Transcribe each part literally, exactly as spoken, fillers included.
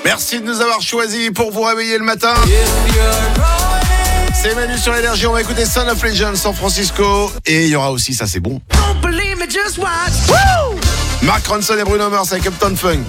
Merci de nous avoir choisis pour vous réveiller le matin. C'est Manu sur Énergie, on va écouter Son of Legend San Francisco. Et il y aura aussi, ça c'est bon, Mark Ronson et Bruno Mars avec Uptown Funk.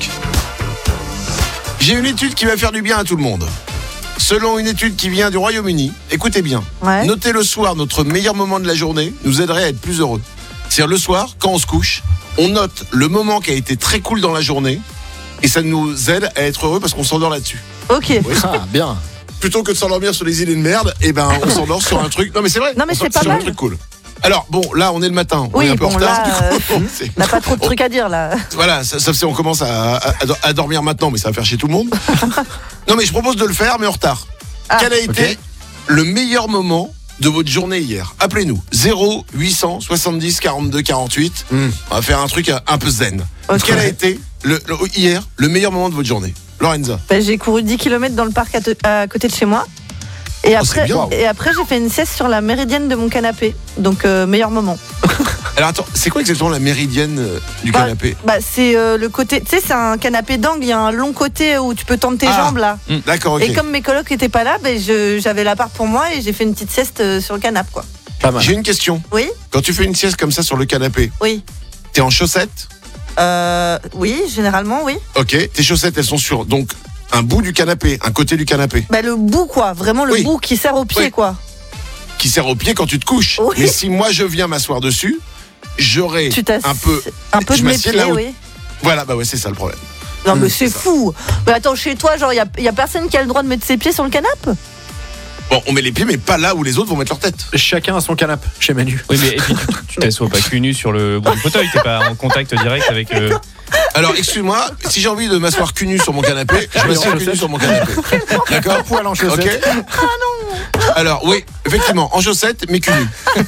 J'ai une étude qui va faire du bien à tout le monde. Selon une étude qui vient du Royaume-Uni, écoutez bien, ouais. Notez le soir notre meilleur moment de la journée nous aiderait à être plus heureux. C'est-à-dire le soir, quand on se couche, on note le moment qui a été très cool dans la journée et ça nous aide à être heureux parce qu'on s'endort là-dessus. Ok. Oui. Ah, bien. Plutôt que de s'endormir sur des idées de merde, et ben on s'endort sur un truc. Non mais c'est vrai. Non mais on c'est pas sur mal. un truc cool. Alors bon, là on est le matin, on oui, est un peu bon, en retard. Là, du coup, euh, c'est... on n'a pas trop de trucs à dire là. Voilà, sauf si on commence à, à, à dormir maintenant, mais ça va faire chier tout le monde. Non mais je propose de le faire, mais en retard. Ah, Quel a été okay. le meilleur moment de votre journée hier? Appelez-nous zéro huit cent soixante-dix quarante-deux quarante-huit. Mm. On va faire un truc un peu zen. Okay. Quel a été le, le, hier le meilleur moment de votre journée? Lorenza. Ben, j'ai couru dix kilomètres dans le parc à, te, à côté de chez moi. Et oh, après, bien, et après j'ai fait une sieste sur la méridienne de mon canapé. Donc euh, meilleur moment. Alors attends, c'est quoi exactement la méridienne euh, du bah, canapé? Bah c'est euh, le côté, tu sais, c'est un canapé d'angle, il y a un long côté où tu peux tendre tes ah, jambes là. Mm. D'accord, ok. Et comme mes colocs n'étaient pas là, ben, je, j'avais l'appart pour moi et j'ai fait une petite sieste euh, sur le canapé quoi. Pas mal. J'ai une question. Oui. Quand tu fais une sieste comme ça sur le canapé, oui. T'es en chaussettes? Euh, oui, généralement oui. Ok, tes chaussettes elles sont sur donc un bout du canapé, un côté du canapé. Bah le bout quoi, vraiment le oui. bout qui sert au pied oui. quoi. Qui sert au pied quand tu te couches. Oui. Mais si moi je viens m'asseoir dessus, j'aurai un peu, un peu de mes pieds, où... oui. Voilà, bah ouais, c'est ça le problème. Non mais mmh, c'est, c'est fou. Mais attends, chez toi, genre, il y a, y a personne qui a le droit de mettre ses pieds sur le canapé? Bon, on met les pieds, mais pas là où les autres vont mettre leur tête. Chacun a son canapé chez Manu. Oui, mais et puis tu, tu t'assois pas cul nu sur le bout du fauteuil, t'es pas en contact direct avec. Euh... Alors, excuse-moi, si j'ai envie de m'asseoir cul nu sur mon canapé, je m'assois cul nu sur mon canapé. D'accord? Poil en chaussettes. Okay. Ah non. Alors, oui, effectivement, en chaussettes, mais cul nu.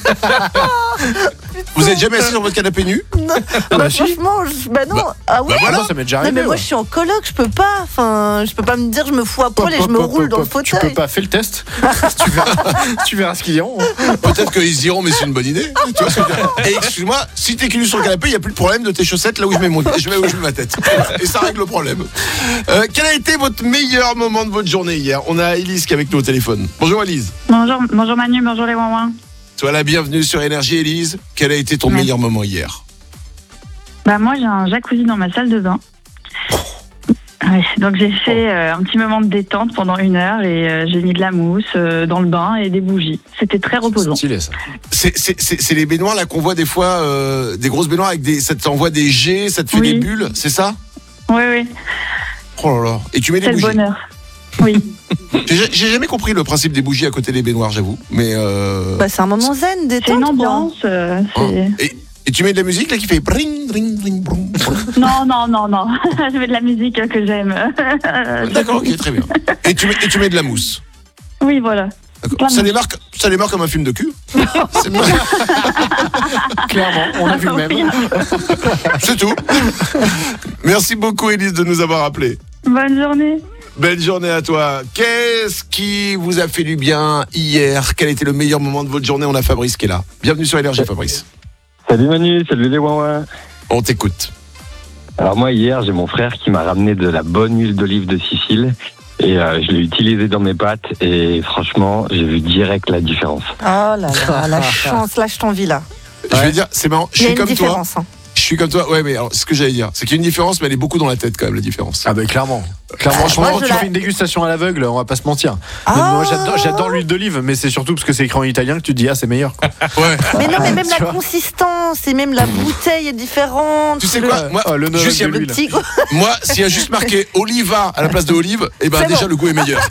Vous êtes jamais assis sur votre canapé nu? Non, bah, bah franchement, je... bah non. Bah, ah oui. Bah voilà. Moi, ça m'est déjà arrivé. Non, mais moi, ouais. je suis en coloc, je peux pas. Enfin, je peux pas me dire, je me fous à poil et je me roule dans le fauteuil. Tu peux pas, fais le test. tu, verras, tu verras ce qu'ils diront. Peut-être qu'ils diront, mais c'est une bonne idée. Tu vois ce que je veux dire? Et excuse-moi, si t'es cul nu sur le canapé, il n'y a plus de problème de tes chaussettes là où je mets, mon... je mets où je mets ma tête. Et ça règle le problème. Euh, quel a été votre meilleur moment de votre journée hier? On a Elise qui est avec nous au téléphone. Bonjour Elise. Bonjour, bonjour Manu, bonjour les ouin-ouin. Sois la bienvenue sur Énergie Elise. Quel a été ton Merci. meilleur moment hier? Bah moi j'ai un jacuzzi dans ma salle de bain. Ouais, donc j'ai fait euh, un petit moment de détente pendant une heure et euh, j'ai mis de la mousse euh, dans le bain et des bougies. C'était très reposant. C'est stylé ça. C'est, c'est, c'est, c'est les baignoires là qu'on voit des fois, euh, des grosses baignoires avec des, ça t'envoie des jets, ça te fait oui. des bulles, c'est ça? Oui, oui. Oh là là. Et tu mets des c'est bougies? C'est le bonheur. Oui. J'ai, j'ai jamais compris le principe des bougies à côté des baignoires, j'avoue. Mais euh... bah c'est un moment zen, détente. C'est une ambiance. Euh, c'est... Oh. Et, et tu mets de la musique là qui fait bring, bring, bring, bring. Non, non, non, non. Je mets de la musique que j'aime. D'accord, ok, très bien. Et tu mets, et tu mets de la mousse? Oui, voilà. D'accord. Ça démarre, ça démarre comme un film de cul. C'est pas... Clairement, on a vu le même. C'est tout. Merci beaucoup Élise de nous avoir appelés. Bonne journée. Belle journée à toi. Qu'est-ce qui vous a fait du bien hier? Quel était le meilleur moment de votre journée? On a Fabrice qui est là. Bienvenue sur Énergie, Fabrice. Salut Manu, salut les ouin-ouin. On t'écoute. Alors moi hier, j'ai mon frère qui m'a ramené de la bonne huile d'olive de Sicile et euh, je l'ai utilisée dans mes pâtes et franchement, j'ai vu direct la différence. Oh là là, la chance, là je t'envie là. Je vais dire, c'est marrant, je Il y a suis une comme toi. différence, hein. Je suis comme toi. Ouais, mais alors, ce que j'allais dire, c'est qu'il y a une différence, mais elle est beaucoup dans la tête quand même, la différence. Ah bah clairement. Clairement, Ah, franchement, moi, je tu la- fais une dégustation à l'aveugle, on va pas se mentir. Ah. Moi j'adore, j'adore l'huile d'olive, mais c'est surtout parce que c'est écrit en italien que tu te dis ah c'est meilleur. Quoi. Ouais. Mais non, mais même Tu la vois. consistance et même la bouteille est différente. Tu sais Le- quoi? Moi, Oh, le nom juste, il y a de Le l'huile. petit. Moi, s'il y a juste marqué Oliva à la place de olive, eh ben C'est déjà bon. le goût est meilleur.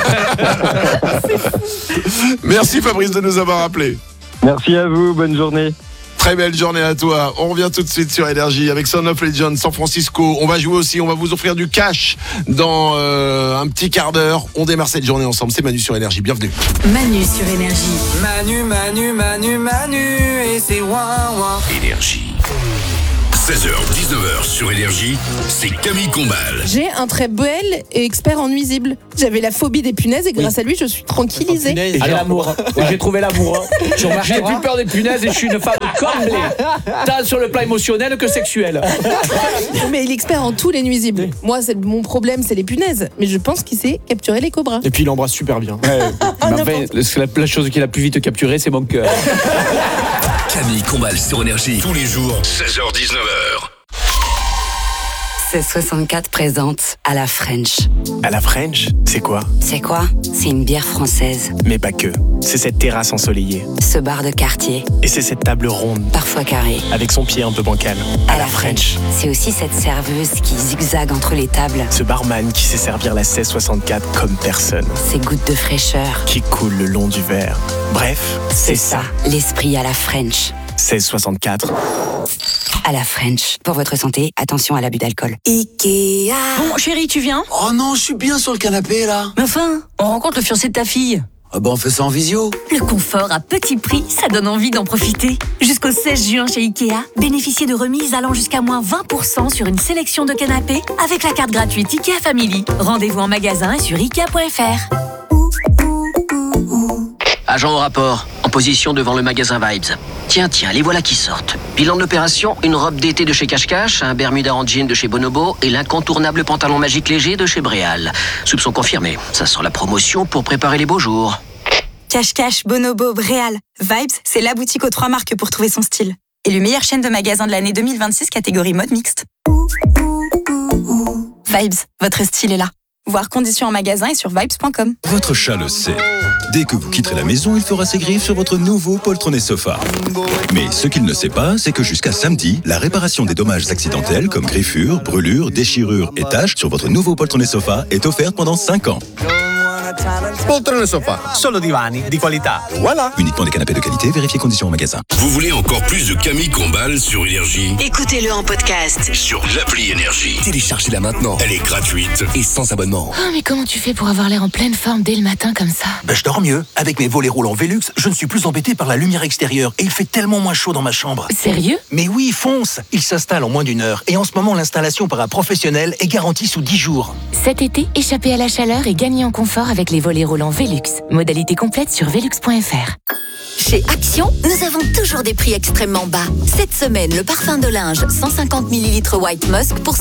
Merci Fabrice de nous avoir appelés. Merci à vous, bonne journée. Très belle journée à toi. On revient tout de suite sur Énergie avec Son of Legend San Francisco. On va jouer aussi, on va vous offrir du cash dans euh, un petit quart d'heure. On démarre cette journée ensemble. C'est Manu sur Énergie. Bienvenue. Manu sur Énergie. Manu, Manu, Manu, Manu, et c'est ouin ouin. Énergie. seize heures dix-neuf heures sur Énergie, c'est Camille Combal. J'ai un très bel et expert en nuisibles. J'avais la phobie des punaises et grâce oui. à lui, je suis tranquillisée. Et j'ai l'amour. Oui, j'ai trouvé l'amour. J'ai plus peur des punaises et je suis une femme comblée. Tant sur le plan émotionnel que sexuel. Mais il est expert en tous les nuisibles. Moi, c'est, mon problème, c'est les punaises. Mais je pense qu'il sait capturer les cobras. Et puis il embrasse super bien. Ouais. Mais enfin, la, la chose qu'il a plus vite capturée, c'est mon cœur. Camille Combal sur Énergie. Tous les jours, seize heures dix-neuf heures. seize soixante-quatre présente à la French. À la French, c'est quoi? C'est quoi? C'est une bière française. Mais pas que. C'est cette terrasse ensoleillée. Ce bar de quartier. Et c'est cette table ronde. Parfois carrée. Avec son pied un peu bancal. À, à la French. French. C'est aussi cette serveuse qui zigzague entre les tables. Ce barman qui sait servir la seize soixante-quatre comme personne. Ces gouttes de fraîcheur. Qui coulent le long du verre. Bref, c'est, c'est ça. ça. L'esprit à la French. seize soixante-quatre. À la French. Pour votre santé, attention à l'abus d'alcool. Ikea. Bon, chérie, tu viens? Oh non, je suis bien sur le canapé, là. Mais enfin, on rencontre le fiancé de ta fille. Ah bah on fait ça en visio. Le confort à petit prix, ça donne envie d'en profiter. Jusqu'au seize juin chez Ikea, bénéficiez de remises allant jusqu'à moins vingt pour cent sur une sélection de canapés avec la carte gratuite Ikea Family. Rendez-vous en magasin et sur ikea point f r. Agent au rapport, en position devant le magasin Vibes. Tiens, tiens, les voilà qui sortent. Bilan de l'opération, une robe d'été de chez Cache Cache, un Bermuda en jean de chez Bonobo et l'incontournable pantalon magique léger de chez Bréal. Soupçon confirmé, ça sent la promotion pour préparer les beaux jours. Cache Cache, Bonobo, Bréal. Vibes, c'est la boutique aux trois marques pour trouver son style. Élue meilleure chaîne de magasins de l'année deux mille vingt-six, catégorie mode mixte. Vibes, votre style est là. Voir conditions en magasin et sur vibes point com. Votre chat le sait. Dès que vous quitterez la maison, il fera ses griffes sur votre nouveau poltronné sofa. Mais ce qu'il ne sait pas, c'est que jusqu'à samedi, la réparation des dommages accidentels comme griffures, brûlures, déchirures et taches sur votre nouveau poltronné sofa est offerte pendant cinq ans. Poltrone sofa. Solo divani di qualità. Voilà. Uniquement des canapés de qualité, vérifiez conditions en magasin. Vous voulez encore plus de Camille Combal sur Énergie? Écoutez-le en podcast. Sur l'appli Énergie. Téléchargez-la maintenant. Elle est gratuite et sans abonnement. Oh, mais comment tu fais pour avoir l'air en pleine forme dès le matin comme ça? Ben, je dors mieux. Avec mes volets roulants Velux, je ne suis plus embêté par la lumière extérieure et il fait tellement moins chaud dans ma chambre. Sérieux? Mais oui, fonce. Il s'installe en moins d'une heure et en ce moment, l'installation par un professionnel est garantie sous dix jours. Cet été, échappez à la chaleur et gagnez en confort avec les volets roulants Velux. Modalité complète sur velux point f r. Chez Action, nous avons toujours des prix extrêmement bas. Cette semaine, le parfum de linge cent cinquante millilitres White Musk pour